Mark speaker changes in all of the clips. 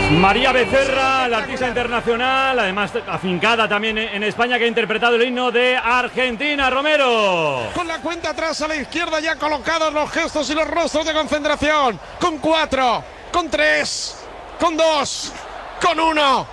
Speaker 1: María Becerra, la artista internacional, además afincada también en España, que ha interpretado el himno de Argentina. Romero.
Speaker 2: Con la cuenta atrás a la izquierda, ya colocados los gestos y los rostros de concentración. Con 4, con 3, con 2, con 1.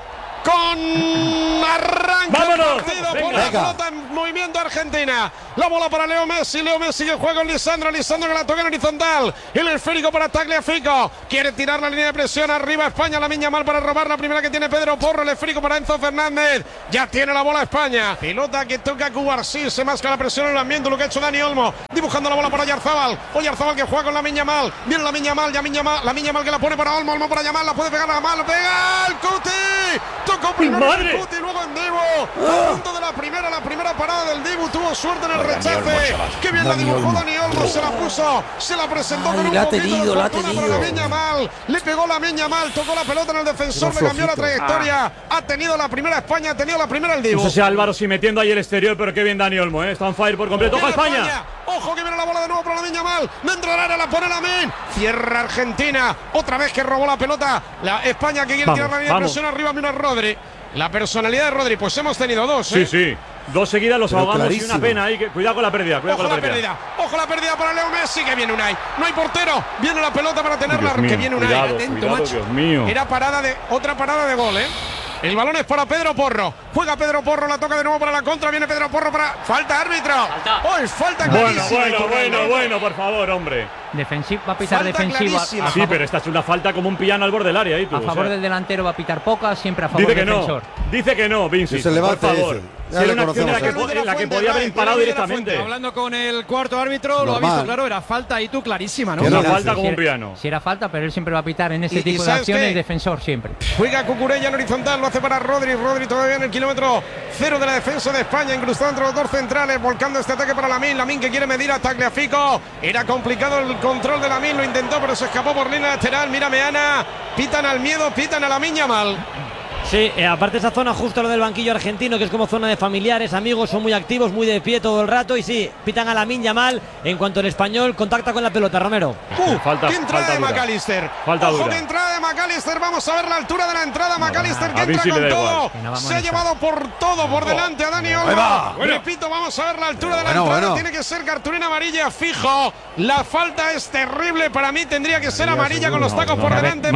Speaker 2: Con arranque el partido por la pelota en movimiento Argentina. La bola para Leo Messi. Leo Messi que juega con Lisandro. Lisandro que la toca en horizontal. El esférico para Tagliafico. Quiere tirar la línea de presión arriba España. La Miña mal para robar. La primera que tiene Pedro Porro. El esférico para Enzo Fernández. Ya tiene la bola España. Pelota que toca Cubarsí. Se masca la presión en el ambiente. Lo que ha hecho Dani Olmo. Dibujando la bola para Oyarzabal. Oyarzabal que juega con la Miña mal. Viene la Miña mal. Ya Miña mal. La Miña mal que la pone para Olmo. Olmo para Yamal. La puede pegar a Yamal. Lo pega el Cuti. Tocó primero el Cuti, luego en Dibu. A punto de la primera parada del Dibu. Tuvo suerte en el rechace. Qué bien la dibujó Dani Olmo. Se la puso, se la presentó con un poquito de fortuna para la Miña mal. Le pegó la Miña mal, tocó la pelota en el defensor, le cambió la trayectoria. Ha tenido la primera España, ha tenido la primera el Dibu.
Speaker 1: No sé si Álvaro si metiendo ahí el exterior, pero qué bien Dani Olmo, está on fire por completo. ¡Ojo España!
Speaker 2: Ojo que viene la bola de nuevo para la Miña mal. Dentro del área la pone Lamine. Cierra Argentina. Otra vez que robó la pelota. La España que quiere tirar la línea de presión arriba. Mira Rodri. La personalidad de Rodri, pues hemos tenido dos.
Speaker 1: Sí. Dos seguidas los ahogamos clarísimo. Y una pena ahí. Cuidado con la pérdida.
Speaker 2: Ojo la pérdida para Leo Messi. Que viene Unai. No hay portero. Viene la pelota para tenerla. Que viene Unai.
Speaker 1: Atento, macho. Dios mío.
Speaker 2: Era otra parada de gol, El balón es para Pedro Porro. Juega Pedro Porro, la toca de nuevo para la contra. Viene Pedro Porro para. ¡Falta, árbitro! ¡Oh, es falta clarísima!
Speaker 1: Bueno, por favor, hombre.
Speaker 3: Va a pitar defensiva.
Speaker 1: Sí, pero esta es una falta como un piano al borde del área.
Speaker 3: A favor del delantero va a pitar poca, siempre a favor del defensor.
Speaker 1: Dice que no, Vinci. Por favor. Si era una acción en la que podía haber imparado directamente.
Speaker 4: Hablando con el cuarto árbitro, lo ha visto claro, era falta y tú clarísima, ¿no?
Speaker 1: Una falta como un piano.
Speaker 3: Si era falta, pero él siempre va a pitar en ese tipo de acciones, defensor siempre.
Speaker 2: Juega Cucurella en horizontal, lo hace para Rodri. Rodri todavía en el kilómetro 0 de la defensa de España, incrustado entre los dos centrales, volcando este ataque para Lamine. Lamine que quiere medir a Tagliafico. Era complicado el control de Lamine, lo intentó, pero se escapó por línea lateral. Mira Meana, pitan al miedo, pitan a la Miña mal.
Speaker 5: Sí, aparte esa zona justo lo del banquillo argentino, que es como zona de familiares, amigos, son muy activos, muy de pie todo el rato. Y sí, pitan a la Miña mal. En cuanto el español contacta con la pelota, Romero.
Speaker 2: ¡Qué entrada de McAllister! ¡Ojo, qué entrada de McAllister! Vamos a ver la altura de la entrada. McAllister que entra con todo. Se ha llevado por todo por delante a Dani Olmo. Repito, vamos a ver la altura de la entrada. Tiene que ser cartulina amarilla fijo. La falta es terrible. Para mí tendría que ser amarilla con los tacos por delante.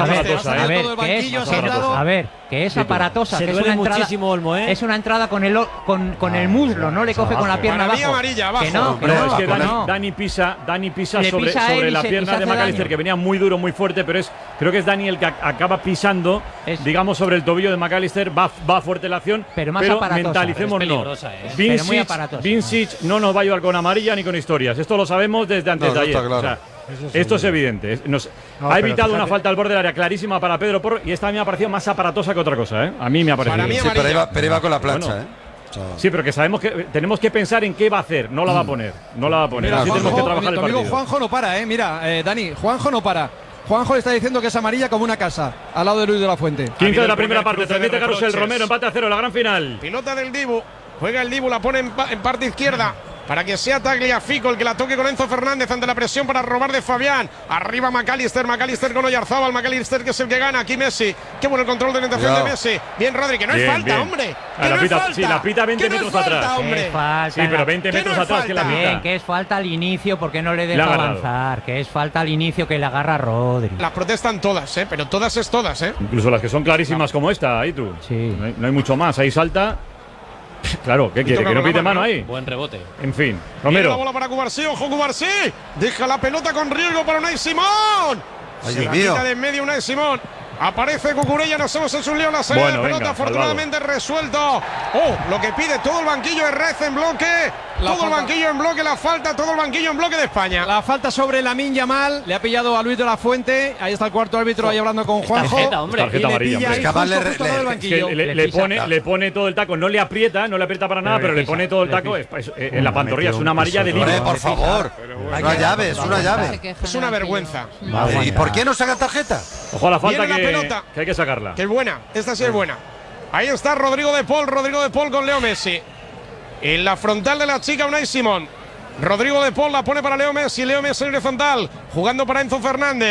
Speaker 3: A ver, que es aparatosa, que es una entrada, muchísimo Olmo, es una entrada con el muslo, no le coge con la pierna abajo.
Speaker 2: Amarilla abajo.
Speaker 1: Es que Dani pisa sobre la pierna de McAllister, que venía muy duro, muy fuerte, pero creo que es Dani el que acaba pisando, digamos, sobre el tobillo de McAllister. Va fuerte la acción, pero mentalicémonos. Vincic no nos va a ayudar con amarilla ni con historias. Esto lo sabemos desde antes de ayer. Claro. Esto es evidente. Ha evitado una falta al borde del área clarísima para Pedro Porro, y esta a mí me ha parecido más aparatosa que otra cosa. A mí me ha parecido.
Speaker 6: Sí, pero iba con la plancha.
Speaker 1: Sí, pero que sabemos que tenemos que pensar en qué va a hacer. No la va a poner.
Speaker 4: Mira,
Speaker 1: así tenemos que trabajar el partido.
Speaker 4: Juanjo no para, Mira, Dani, Juanjo no para. Juanjo le está diciendo que es amarilla como una casa, al lado de Luis de la Fuente.
Speaker 1: 15 de la primera parte, transmite Carrusel. Romero, empate a 0, la gran final.
Speaker 2: Pilota del Dibu. Juega el Dibu, la pone en parte izquierda. Para que sea Tagliafico el que la toque con Enzo Fernández ante la presión para robar de Fabián. Arriba McAllister con Oyarzabal. McAllister que es el que gana. Aquí Messi. Qué bueno el control de orientación de Messi. Bien, Rodri, que no es falta, hombre.
Speaker 1: Sí, la pita 20 metros atrás.
Speaker 3: Sí,
Speaker 1: pero 20 metros atrás que la pita.
Speaker 3: Bien, que es falta al inicio porque no le deja avanzar. Que es falta al inicio que le agarra Rodri.
Speaker 2: Las protestan todas, pero todas es todas,
Speaker 1: Incluso las que son clarísimas como esta, ahí tú.
Speaker 3: Sí.
Speaker 1: No hay mucho más. Ahí salta. Claro, ¿qué quiere? ¿Que no pite mano ahí?
Speaker 7: Buen rebote.
Speaker 1: En fin, Romero.
Speaker 2: La bola para Cubarsí, ojo Cubarsí. Deja la pelota con riesgo para Unai Simón. Se la quita de en medio Unai Simón. Aparece Cucurella, nos hemos hecho un lío en la salida de pelota, afortunadamente resuelto. Lo que pide todo el banquillo es Rez en bloque. Todo el banquillo en bloque, la falta, todo el banquillo en bloque de España.
Speaker 4: La falta sobre Lamine Yamal, le ha pillado a Luis de la Fuente. Ahí está el cuarto árbitro ahí hablando con Juanjo.
Speaker 1: Tarjeta amarilla. Le pone todo el taco, no le aprieta para nada, pero le pone todo el taco en la pantorrilla. Es una amarilla de Dibu.
Speaker 6: Por favor, una llave, es una llave.
Speaker 2: Es una vergüenza.
Speaker 6: ¿Y por qué no saca tarjeta?
Speaker 1: Ojo a la falta que hay que sacarla.
Speaker 2: Que es buena, esta sí es buena. Ahí está Rodrigo de Paul con Leo Messi. En la frontal de la chica Unai Simón. Rodrigo de Paul la pone para Leo Messi en horizontal, jugando para Enzo Fernández.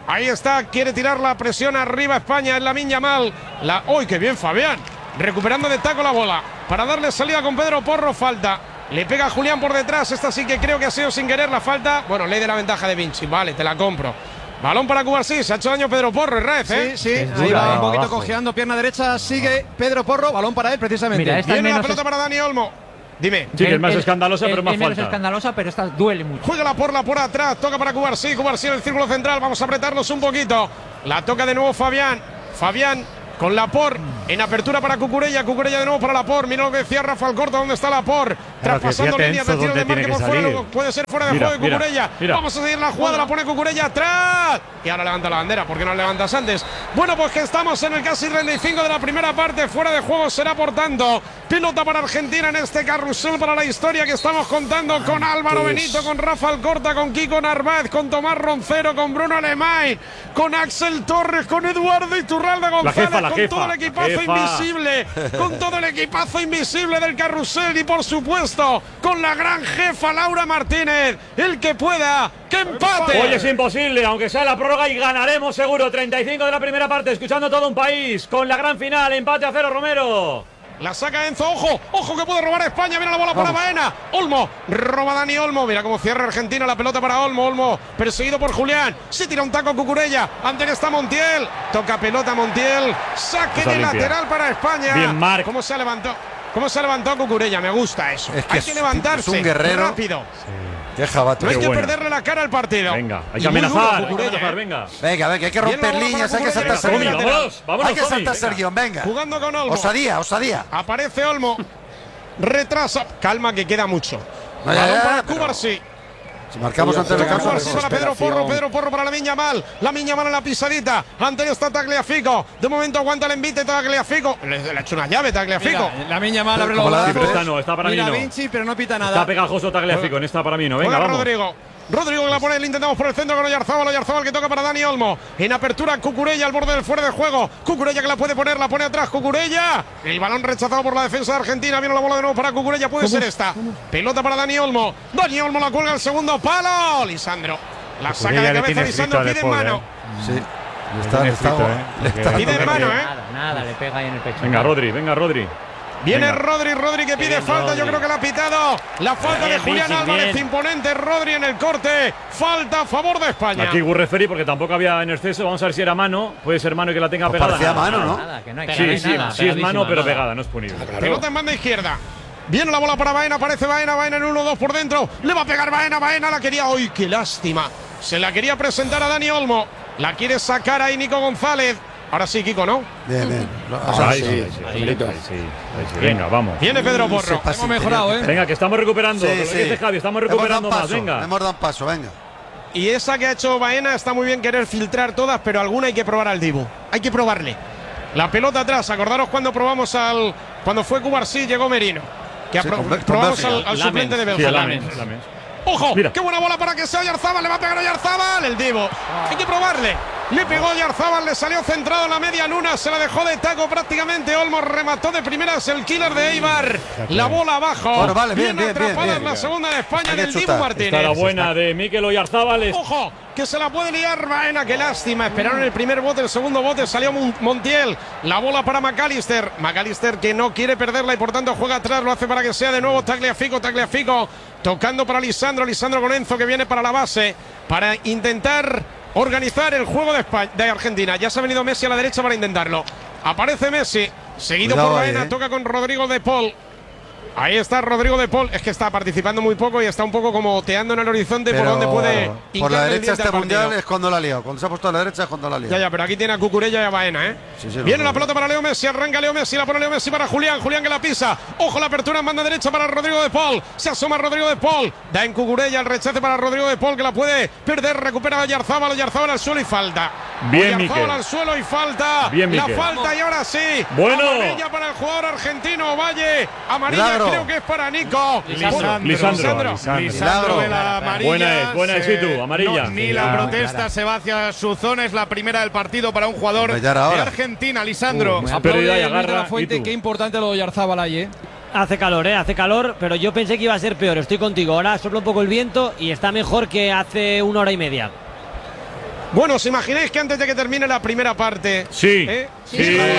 Speaker 2: Ahí está, quiere tirar la presión arriba España en Lamine Yamal. ¡Uy, qué bien Fabián! Recuperando de taco la bola para darle salida con Pedro Porro, falta. Le pega a Julián por detrás, esta sí que creo que ha sido sin querer la falta. Bueno, ley de la ventaja de Vinci, vale, te la compro. Balón para Cubarsí, se ha hecho daño Pedro Porro, es red, ¿eh?
Speaker 4: Sí, ahí va un poquito cojeando, pierna derecha, sigue Pedro Porro, balón para él precisamente.
Speaker 2: Mira, viene la pelota para Dani Olmo. Dime.
Speaker 1: Sí, que es más escandalosa, pero más falta.
Speaker 3: Es escandalosa, pero esta duele mucho.
Speaker 2: Juega la porla por atrás, toca para Cubarsí, Cubarsí en el círculo central, vamos a apretarnos un poquito. La toca de nuevo Fabián. Fabián con Laporte en apertura para Cucurella. Cucurella de nuevo para Laporte. Mira lo que decía Rafael Corta. ¿Dónde está Laporte? Traspasando líneas de tiro de marque por fuera. Puede ser fuera de juego de Cucurella. Vamos a seguir la jugada. La pone Cucurella atrás. Y ahora levanta la bandera. ¿Por qué no la levantas antes? Bueno, pues que estamos en el casi 35 de la primera parte. Fuera de juego será por tanto. Pilota para Argentina en este carrusel para la historia que estamos contando con Álvaro Benito, con Rafael Corta, con Kiko Narváez, con Tomás Roncero, con Bruno Alemán, con Axel Torres, con Eduardo Iturralde González, con todo el equipazo invisible, con todo el equipazo invisible del carrusel y por supuesto con la gran jefa Laura Martínez. El que pueda, que empate.
Speaker 1: Hoy es imposible, aunque sea la prórroga, y ganaremos seguro. 35 de la primera parte, escuchando todo un país con la gran final, empate a 0, Romero.
Speaker 2: La saca Enzo, ojo que puede robar a España, viene la bola para Baena. Olmo, roba Dani Olmo, mira cómo cierra Argentina, la pelota para Olmo, perseguido por Julián, se tira un taco Cucurella, ante que está Montiel, toca pelota Montiel, saque de lateral para España.
Speaker 1: Bien, Marc.
Speaker 2: ¿Cómo se ha levantado Cucurella? Me gusta eso.
Speaker 6: Es que
Speaker 2: hay que levantarse,
Speaker 6: es un guerrero
Speaker 2: rápido.
Speaker 6: Qué jabato.
Speaker 2: No hay que perderle la cara al partido.
Speaker 1: Venga, hay que amenazar, venga.
Speaker 6: Venga, que hay que romper líneas, hay que saltarse guión.
Speaker 1: Vámonos,
Speaker 6: hay que saltarse el guión, venga.
Speaker 2: Jugando con Olmo.
Speaker 6: Osadía.
Speaker 2: Aparece Olmo. Retrasa. Calma que queda mucho.
Speaker 6: Balón
Speaker 2: para Cubarsí.
Speaker 6: Si marcamos ante el campo,
Speaker 2: para Pedro Porro para Lamine Yamal en la pisadita. Ante está Tagliafico. De momento aguanta el envite Tagliafico. Le ha hecho una llave Tagliafico.
Speaker 4: Lamine Yamal abre los brazos.
Speaker 1: Pero esta no, está para mí no.
Speaker 4: Vinci, pero no pita nada.
Speaker 1: Está pegajoso Tagliafico, en esta para mí no. Venga, vamos.
Speaker 2: Rodrigo que la pone, le intentamos por el centro con Oyarzábal que toca para Dani Olmo. En apertura Cucurella al borde del fuera de juego. Cucurella que la puede poner, la pone atrás Cucurella. El balón rechazado por la defensa de Argentina. Viene la bola de nuevo para Cucurella, puede ser esta. Pelota para Dani Olmo. Dani Olmo la cuelga al segundo palo. Lisandro. La saca de cabeza Lisandro, pide en mano.
Speaker 6: Sí.
Speaker 2: Pide en mano,
Speaker 3: Nada, le pega ahí en el pecho.
Speaker 1: Venga, Rodri.
Speaker 2: Viene Rodri que pide falta, yo creo que la ha pitado. La falta de Julián Álvarez, imponente. Rodri en el corte. Falta a favor de España.
Speaker 1: Aquí referí porque tampoco había en exceso. Vamos a ver si era mano. Puede ser mano y que la tenga pegada.
Speaker 6: Parecía mano, ¿no?
Speaker 3: Nada, que no hay
Speaker 1: sí, es mano, pero pegada, no es punible.
Speaker 2: Pelota en banda izquierda. Viene la bola para Baena, aparece Baena en 1-2 por dentro. Le va a pegar Baena la quería. ¡Uy, qué lástima! Se la quería presentar a Dani Olmo. La quiere sacar ahí Nico González. Ahora sí, Kiko, ¿no?
Speaker 6: Bien.
Speaker 1: Ahí sí. Venga, vamos.
Speaker 2: Viene Pedro Porro.
Speaker 4: Hemos mejorado, ¿eh?
Speaker 1: Venga, que estamos recuperando.
Speaker 6: Sí.
Speaker 1: Javi, estamos recuperando más. Venga.
Speaker 6: Hemos dado un paso, venga.
Speaker 2: Y esa que ha hecho Baena está muy bien querer filtrar todas, pero alguna hay que probar al Dibu. Hay que probarle. La pelota atrás. Acordaros cuando probamos cuando fue Cubarsí, llegó Merino. Que probamos al suplente de Bélgica. ¡Ojo! Mira. ¡Qué buena bola para que sea Oyarzábal! ¡Le va a pegar Oyarzábal! El Divo. Hay que probarle. Le pegó Oyarzábal, le salió centrado en la media luna, se la dejó de taco prácticamente. Olmo remató de primeras el killer de Eibar. La bola abajo.
Speaker 6: Bueno, vale, bien.
Speaker 2: La segunda de España del Dibu Martínez.
Speaker 1: Está la buena de Mikel Oyarzábal.
Speaker 2: ¡Ojo! Que se la puede liar Baena, qué lástima. Esperaron el primer bote, el segundo bote, salió Montiel. La bola para McAllister. McAllister que no quiere perderla y por tanto juega atrás, lo hace para que sea de nuevo Tagliafico. Tocando para Lisandro con Enzo que viene para la base, para intentar organizar el juego de Argentina. Ya se ha venido Messi a la derecha para intentarlo. Aparece Messi, seguido por Baena, toca con Rodrigo de Paul. Ahí está Rodrigo de Paul, es que está participando muy poco y está un poco como oteando en el horizonte. Pero por donde puede.
Speaker 6: Por la derecha este mundial es cuando la ha liado. Cuando se ha puesto a la derecha es cuando la ha liado.
Speaker 2: Ya, pero aquí tiene a Cucurella y a Baena, Viene la pelota para Leo Messi, arranca Leo Messi, la pone Leo Messi para Julián que la pisa. Ojo, la apertura en banda derecha para Rodrigo de Paul. Se asoma Rodrigo de Paul. Da en Cucurella el rechace para Rodrigo de Paul que la puede perder. Recupera a Oyarzábal al suelo y falta.
Speaker 1: Bien, Mikel.
Speaker 2: Al suelo y falta.
Speaker 1: Bien,
Speaker 2: la falta y ahora sí.
Speaker 1: Bueno.
Speaker 2: Amarilla para el jugador argentino Valle. Amarilla creo que es para Nico.
Speaker 7: Lisandro de la amarilla.
Speaker 1: Buena es, tú, amarilla.
Speaker 7: Ni la protesta se va hacia su zona, es la primera del partido para un jugador de Argentina, Lisandro.
Speaker 4: La fuente, qué importante lo de Oyarzábal ahí,
Speaker 5: Hace calor, pero yo pensé que iba a ser peor. Estoy contigo. Ahora sopla un poco el viento y está mejor que hace 1 hora y media.
Speaker 2: Bueno, ¿os imagináis que antes de que termine la primera parte?
Speaker 1: Sí.
Speaker 2: Sí,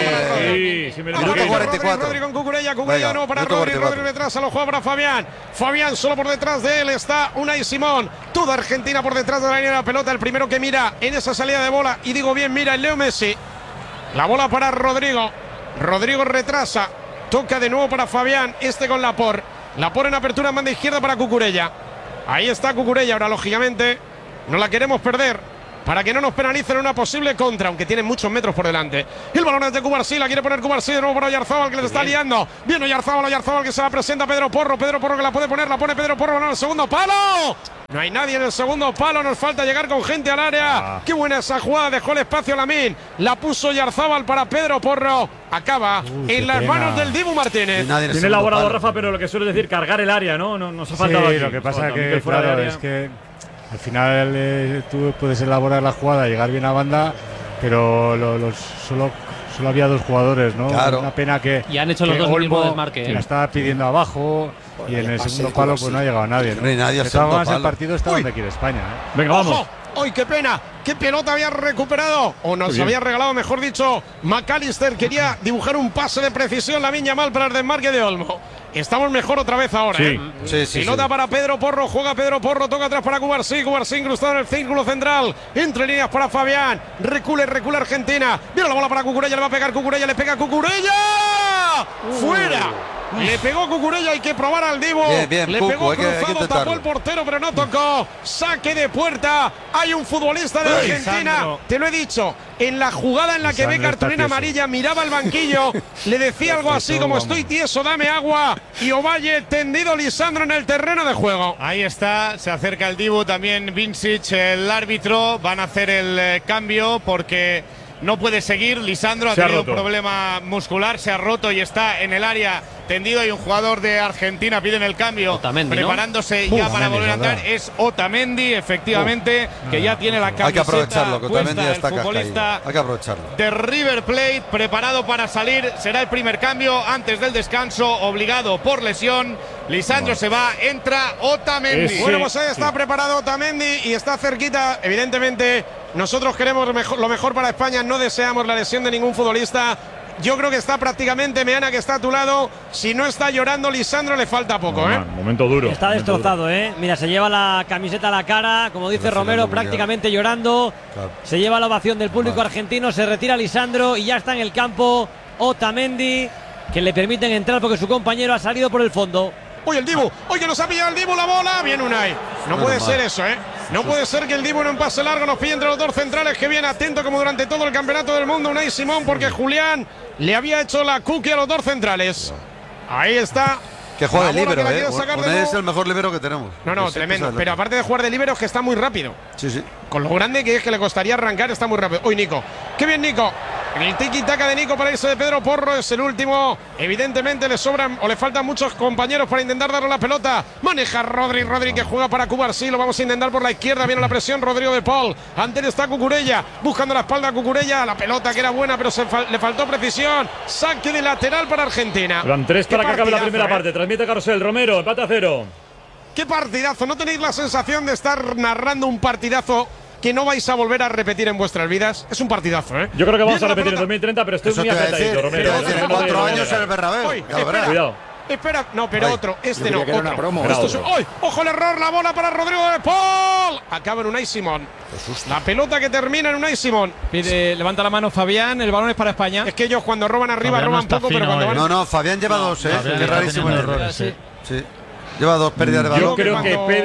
Speaker 1: me lo
Speaker 2: Rodri con Cucurella de nuevo para Rodri detrás, a lo juega para Fabián. Fabián solo por detrás de él está Unai Simón. Toda Argentina por detrás de la línea de la pelota. El primero que mira en esa salida de bola, y digo bien, mira el Leo Messi. La bola para Rodrigo. Rodrigo retrasa. Toca de nuevo para Fabián. Con Laporte. Laporte en apertura en banda izquierda para Cucurella. Ahí está Cucurella. Ahora, lógicamente, no la queremos perder para que no nos penalicen una posible contra, aunque tiene muchos metros por delante. Y el balón es de Cubarsí, la quiere poner Cubarsí de nuevo para Oyarzábal, que le está liando. Bien Oyarzábal que se la presenta Pedro Porro que la puede poner, la pone Pedro Porro, en el segundo palo. No hay nadie en el segundo palo, nos falta llegar con gente al área. Qué buena esa jugada, dejó el espacio a Lamine. La puso Oyarzábal para Pedro Porro. Acaba en las manos del Dibu Martínez.
Speaker 1: Tiene elaborado Rafa, pero lo que suele decir, cargar el área, ¿no? Nos ha faltado aquí.
Speaker 8: Lo que pasa es que, claro, es que al final tú puedes elaborar la jugada, llegar bien a banda, pero solo había 2 jugadores, ¿no?
Speaker 6: Claro.
Speaker 8: Una pena que.
Speaker 3: Y han hecho los dos el mismo desmarque.
Speaker 8: La estaba pidiendo abajo y en el segundo palo pues no ha llegado nadie.
Speaker 6: No hay nadie.
Speaker 8: De todas formas, el partido está donde quiere España.
Speaker 1: Venga, vamos.
Speaker 2: ¡Ay, qué pena! ¡Qué pelota había recuperado! O nos había regalado, mejor dicho, McAllister. Quería dibujar un pase de precisión Lamine Yamal para el desmarque de Olmo. Estamos mejor otra vez ahora. Pelota para Pedro Porro, juega Pedro Porro, toca atrás para Cubarsí incrustado en el círculo central, entre líneas para Fabián, recula Argentina, viene la bola para Cucurella, le va a pegar Cucurella, le pega Cucurella, fuera. Le pegó Cucurella, hay que probar al Dibu.
Speaker 6: Bien,
Speaker 2: le pegó cruzado, tapó el portero, pero no tocó. Saque de puerta. Hay un futbolista de Argentina.
Speaker 7: Lisandro.
Speaker 2: Te lo he dicho. En la jugada en la que ve cartulina amarilla, miraba al banquillo, le decía algo así como: estoy tieso, dame agua. Y Ovalle tendido Lisandro en el terreno de juego.
Speaker 7: Ahí está, se acerca el Dibu, también Vincic, el árbitro. Van a hacer el cambio porque no puede seguir. Lisandro ha tenido un problema muscular, se ha roto y está en el área tendido. Y un jugador de Argentina piden el cambio,
Speaker 3: Otamendi,
Speaker 7: preparándose ya para volver a entrar. Es Otamendi, efectivamente, que ya tiene la camiseta.
Speaker 6: Hay que aprovecharlo, que Otamendi ya está
Speaker 7: futbolista
Speaker 6: hay que aprovecharlo.
Speaker 7: De River Plate, preparado para salir. Será el primer cambio antes del descanso, obligado por lesión. Lisandro se va, entra Otamendi.
Speaker 2: Bueno, pues ahí está preparado Otamendi y está cerquita. Evidentemente, nosotros queremos lo mejor para España, no deseamos la lesión de ningún futbolista. Yo creo que está prácticamente Meana, que está a tu lado. Si no está llorando Lisandro, le falta poco,
Speaker 1: Momento duro.
Speaker 5: Está destrozado, Mira, se lleva la camiseta a la cara, como dice Romero, prácticamente llorando. Claro. Se lleva la ovación del público argentino, se retira Lisandro y ya está en el campo Otamendi, que le permiten entrar porque su compañero ha salido por el fondo.
Speaker 2: ¡Uy, el Dibu! ¡Uy, que nos ha pillado el Dibu la bola! Bien, Unai. No puede ser eso, No puede ser que el Dibu en un pase largo nos pille entre los 2 centrales, que viene atento como durante todo el campeonato del mundo Unai Simón, porque Julián le había hecho la cookie a los 2 centrales. Ahí está.
Speaker 6: Que juega de líbero, Unai es el mejor líbero que tenemos.
Speaker 2: No, tremendo. Pero aparte de jugar de líbero, es que está muy rápido.
Speaker 6: Sí.
Speaker 2: Con lo grande que es que le costaría arrancar, está muy rápido. Uy, Nico. ¡Qué bien, Nico! El tiki-taka de Nico para irse de Pedro Porro es el último. Evidentemente le sobran o le faltan muchos compañeros para intentar darle la pelota. Maneja Rodri que juega para Cubarsí. Lo vamos a intentar por la izquierda. Viene la presión, Rodrigo de Paul. Ante él está Cucurella, buscando la espalda a Cucurella. La pelota que era buena, pero le faltó precisión. Saque de lateral para Argentina.
Speaker 1: Van 3 para que acabe la primera parte. Transmite Carrusel, Romero, empate a 0.
Speaker 2: ¡Qué partidazo! ¿No tenéis la sensación de estar narrando un partidazo que no vais a volver a repetir en vuestras vidas? Es un partidazo,
Speaker 1: Yo creo que vamos a repetir en 2030, pero estoy muy apretadito, Romero.
Speaker 6: En 4 años en el Bernabéu.
Speaker 2: Cuidado. Espera, no, pero otro. No, otro. ¡Ay! ¡Ojo el error! La bola para Rodrigo de Paul. Acaba en Unai Simón. La pelota que termina en Unai Simón.
Speaker 4: Levanta la mano Fabián, el balón es para España.
Speaker 2: Es que ellos cuando roban arriba
Speaker 9: Fabián
Speaker 2: roban poco, pero cuando van…
Speaker 6: No, Fabián lleva 2, Qué rarísimo el error. Sí. Lleva 2 pérdidas de balón.
Speaker 1: Yo creo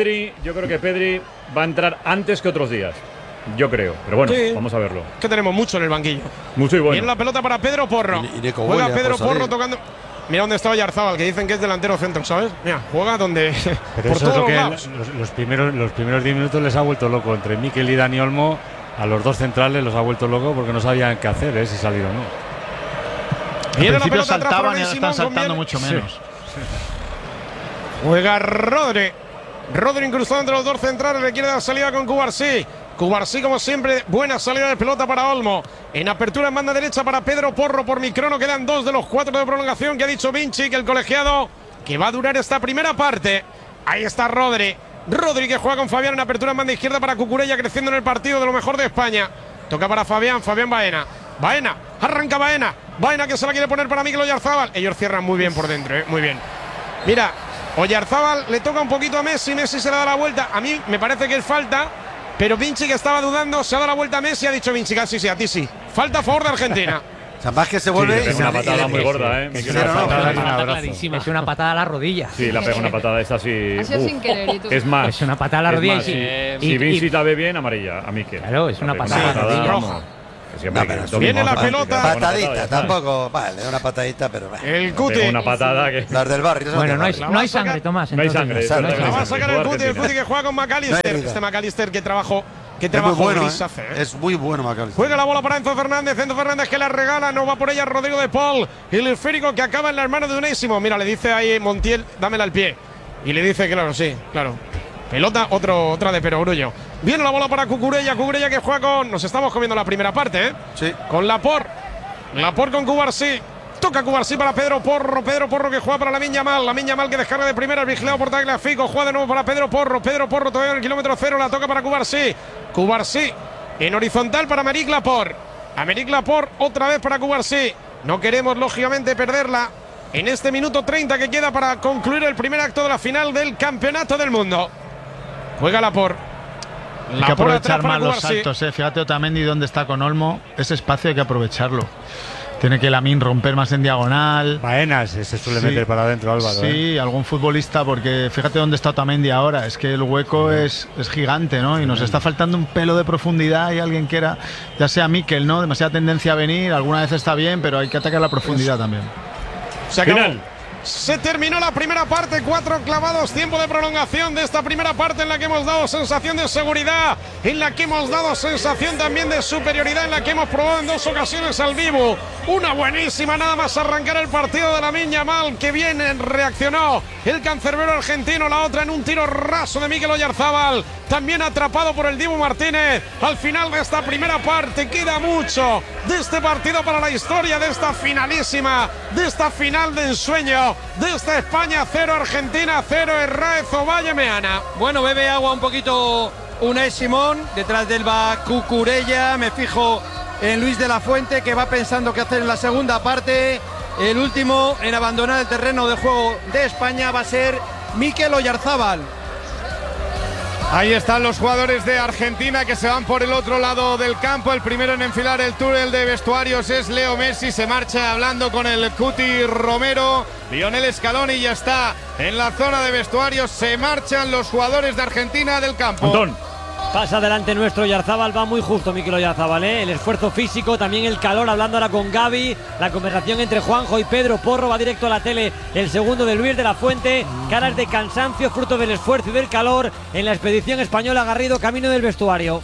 Speaker 1: que Pedri va a entrar antes que otros días. Yo creo, pero bueno, vamos a verlo.
Speaker 2: Que tenemos mucho en el banquillo.
Speaker 1: Mucho y bueno.
Speaker 2: Viene la pelota para Pedro Porro. Juega Pedro Porro tocando. Mira dónde está Oyarzábal, que dicen que es delantero centro, ¿sabes? Mira, juega donde…
Speaker 8: Pero
Speaker 2: por
Speaker 8: eso
Speaker 2: todos
Speaker 8: es lo
Speaker 2: los
Speaker 8: que
Speaker 2: lados.
Speaker 8: los primeros 10 minutos les ha vuelto loco. Entre Mikel y Dani Olmo, a los 2 centrales los ha vuelto loco porque no sabían qué hacer, si salir o no.
Speaker 9: Al principio saltaban y ahora están saltando mucho menos.
Speaker 8: Sí.
Speaker 2: Juega Rodri incrustado entre los 2 centrales, le quiere dar salida con Cubarsí. Cubarsí, como siempre, buena salida de pelota para Olmo. En apertura en banda derecha para Pedro Porro por Microno. Quedan 2 de los 4 de prolongación que ha dicho Vinci, que el colegiado, que va a durar esta primera parte. Ahí está Rodri. Rodri, que juega con Fabián en apertura en banda izquierda para Cucurella, creciendo en el partido de lo mejor de España. Toca para Fabián Baena. Baena, arranca Baena. Baena que se la quiere poner para Mikel Oyarzabal. Ellos cierran muy bien por dentro, muy bien. Mira, Oyarzabal le toca un poquito a Messi. Messi se le da la vuelta. A mí me parece que es falta, pero Vinci, que estaba dudando, se ha dado la vuelta a Messi. Ha dicho Vinci, casi sí, a ti sí. Falta a favor de Argentina.
Speaker 6: Más que se vuelve.
Speaker 1: Sí, una patada muy gorda,
Speaker 3: Es una patada a la rodilla.
Speaker 1: Sí, la pega una patada esta así.
Speaker 10: Ha sido sin querer, ¿y tú?
Speaker 1: Es más.
Speaker 3: Es una patada a la rodilla.
Speaker 1: Si Vinci la ve bien, amarilla. A Mikel.
Speaker 3: Claro, es una patada a la rodilla.
Speaker 2: Roja. Viene la pelota.
Speaker 6: Patadita, tampoco. Vale, una patadita, pero.
Speaker 2: El Cuti.
Speaker 1: Una patada que.
Speaker 6: Las del barrio.
Speaker 3: Bueno, no hay sangre, Tomás.
Speaker 1: No hay sangre.
Speaker 2: La va a sacar el Cuti que juega con McAllister. Este McAllister que trabajo. ¿Qué trabajo
Speaker 6: bueno,
Speaker 2: gris hace?
Speaker 6: Es muy bueno, McAllister.
Speaker 2: Juega la bola para Enzo Fernández que la regala, no va por ella Rodrigo de Paul. Y el esférico que acaba en las manos de Unésimo. Mira, le dice ahí Montiel, dámela al pie. Y le dice, claro, sí, claro. Pelota, otra de Perogrullo. Viene la bola para Cucurella que juega con… Nos estamos comiendo la primera parte, ¿eh?
Speaker 6: Sí.
Speaker 2: Con Laporte con Cubarsí. Toca Cubarsí para Pedro Porro que juega para Lamine Yamal que descarga de primera, el vigilado por Tagliafico, juega de nuevo para Pedro Porro todavía en el kilómetro 0, la toca para Cubarsí en horizontal para Aymeric Laporte otra vez para Cubarsí. No queremos lógicamente perderla en este minuto 30 que queda para concluir el primer acto de la final del Campeonato del Mundo. Juega Laporte.
Speaker 9: Hay que aprovechar más los saltos, Fíjate Otamendi dónde está con Olmo, ese espacio hay que aprovecharlo. Tiene que Lamine romper más en diagonal.
Speaker 8: Baena se suele meter para adentro, Álvaro.
Speaker 9: Sí, algún futbolista, porque fíjate dónde está Otamendi ahora. Es que el hueco es gigante, ¿no? Y nos está faltando un pelo de profundidad y alguien que era, ya sea Mikel, ¿no? Demasiada tendencia a venir, alguna vez está bien, pero hay que atacar la profundidad también.
Speaker 2: Se acabó. Se terminó la primera parte, 4 clavados, tiempo de prolongación de esta primera parte en la que hemos dado sensación de seguridad, en la que hemos dado sensación también de superioridad, en la que hemos probado en 2 ocasiones al vivo. Una buenísima, nada más arrancar el partido de Lamine Yamal, que bien reaccionó el cancerbero argentino, la otra en un tiro raso de Mikel Oyarzabal, también atrapado por el Dibu Martínez. Al final de esta primera parte queda mucho de este partido para la historia, de esta finalísima, de esta final de ensueño, de esta España 0, Argentina 0, Herráez Ovalle Meana.
Speaker 4: Bueno, bebe agua un poquito Unai Simón, detrás del va Cucurella, me fijo en Luis de la Fuente, que va pensando qué hacer en la segunda parte. El último en abandonar el terreno de juego de España va a ser Mikel Oyarzabal.
Speaker 7: Ahí están los jugadores de Argentina que se van por el otro lado del campo. El primero en enfilar el túnel de vestuarios es Leo Messi. Se marcha hablando con el Cuti Romero. Lionel Scaloni ya está en la zona de vestuarios. Se marchan los jugadores de Argentina del campo.
Speaker 1: Antón.
Speaker 5: Pasa adelante nuestro Oyarzabal, va muy justo Mikel Oyarzabal, el esfuerzo físico, también el calor, hablando ahora con Gaby, la conversación entre Juanjo y Pedro Porro, va directo a la tele el segundo de Luis de la Fuente, caras de cansancio, fruto del esfuerzo y del calor en la expedición española. Garrido, camino del vestuario.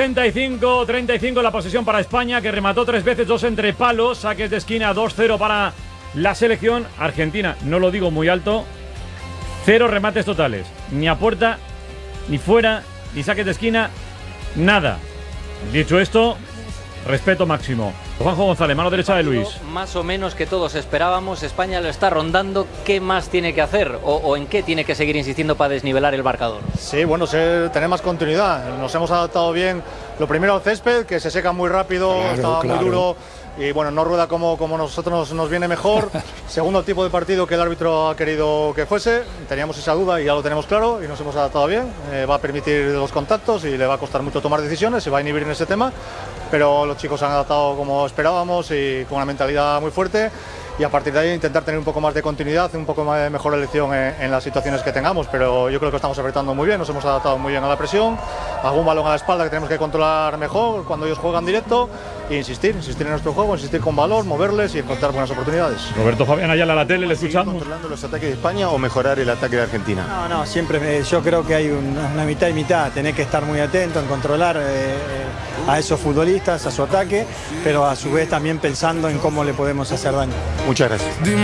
Speaker 1: 65-35 la posesión para España, que remató 3 veces, 2 entre palos, saques de esquina, 2-0 para la selección. Argentina, no lo digo muy alto, 0 remates totales, ni a puerta, ni fuera, ni saques de esquina, nada. Dicho esto, respeto máximo. Juanjo González, mano derecha de Luis.
Speaker 11: Más o menos que todos esperábamos, España lo está rondando. ¿Qué más tiene que hacer o en qué tiene que seguir insistiendo para desnivelar el marcador?
Speaker 12: Sí, bueno, tener más continuidad. Nos hemos adaptado bien. Lo primero al césped, que se seca muy rápido, estaba muy duro. Y bueno, no rueda como nosotros nos viene mejor. Segundo, el tipo de partido que el árbitro ha querido que fuese. Teníamos esa duda y ya lo tenemos claro y nos hemos adaptado bien. Va a permitir los contactos y le va a costar mucho tomar decisiones, se va a inhibir en ese tema. Pero los chicos se han adaptado como esperábamos y con una mentalidad muy fuerte. Y a partir de ahí intentar tener un poco más de continuidad, un poco más de mejor elección en las situaciones que tengamos. Pero yo creo que estamos apretando muy bien, nos hemos adaptado muy bien a la presión. Algún balón a la espalda que tenemos que controlar mejor cuando ellos juegan directo. E insistir en nuestro juego, insistir con valor, moverles y encontrar buenas oportunidades.
Speaker 1: Roberto Fabián Ayala, la tele, le escuchamos.
Speaker 13: ¿Controlando los ataques de España o mejorar el ataque de Argentina?
Speaker 14: No, siempre yo creo que hay una mitad y mitad. Tenés que estar muy atento en controlar a esos futbolistas, a su ataque, pero a su vez también pensando en cómo le podemos hacer daño.
Speaker 13: Muchas gracias.